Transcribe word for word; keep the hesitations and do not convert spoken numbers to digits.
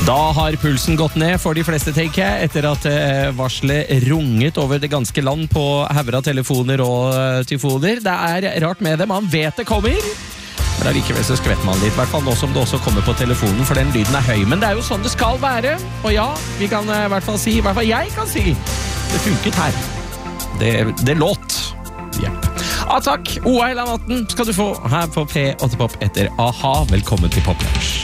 Da har pulsen gått ned for de fleste, tenker jeg, etter at varselet runget over det ganske land på hauger av telefoner og tyfoner. Det er rart med det, man vet det kommer, men allikevel så skvetter man litt, i hvert fall nå som det også kommer på telefonen, for den lyden er høy. Men det er jo sånn det skal være, og ja, vi kan i hvert fall si, i hvert fall jeg kan si, det funket her. Det, det låt. Jepp. Ah, takk. O A hele natten skal du få her på P åtte Pop etter A-ha. Velkommen til Pop Lunch.